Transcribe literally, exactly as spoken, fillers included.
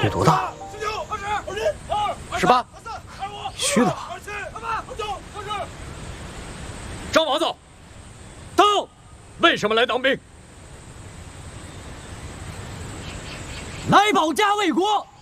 你多大？ 十九、二十、二十、二十八。 二四、二五、 虚的吧？ 二七、二八、二九、二十。 张王子，到，为什么来当兵？ 来保家卫国。